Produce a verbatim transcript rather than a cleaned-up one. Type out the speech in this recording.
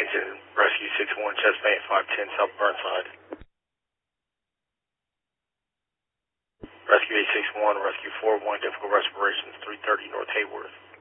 Washington, Rescue six one, chest pain five ten, South Burnside. Rescue eight six one, Rescue four one, difficult respirations, three thirty North Hayworth.